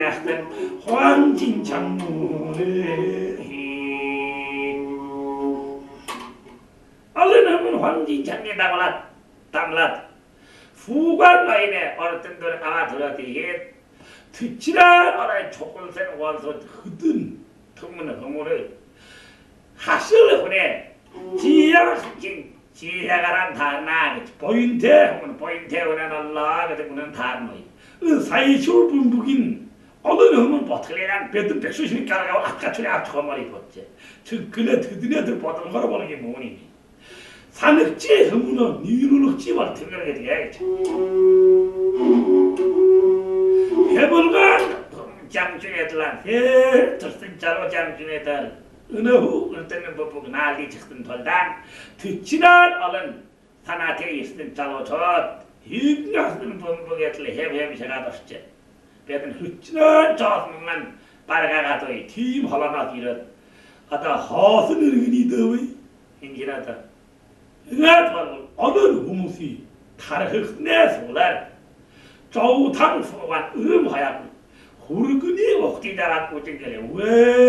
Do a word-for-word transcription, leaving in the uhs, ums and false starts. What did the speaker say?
황진창문을 얼른 하면 황진창에다가 담라 후관 라인에 어떤 들 아마 들어뒤에 듣지라 어라이 초콜센 원소 흐든 통문의 허물을 하실 후에 지혜가 진 지혜가란 다나 포인트 하면 포인트 하면 얼라 그때는 다노이 사이쇼 분북인 어느 놈은 버틀레란 배든 백수신이 깔아가고 아까처리 앞쳐머리 벗지 즉 그네 드드네들 보던 거로 보는 게 뭐니 산악지 허무는 니루룩지 버틀레게 돼야겠지 해볼간 장중에들란 해 들쓴자로 장중에들 은어후 을때는 법복 난리 çıx든 돌단 듣지난 얼른 산하태 있으든 자로 저 힘가스는 법복에들 해뱀시가 뒀지 배든 흐치는 저승만 빨가가도이 팀 헐어나도 이런 하다 허스는 은이 더위 인기나다 응아도 어느 우무시 타르흑내 소랄 조우탕 소관 음하약 후르근이 옥디다가 꼬쟁겨래 왜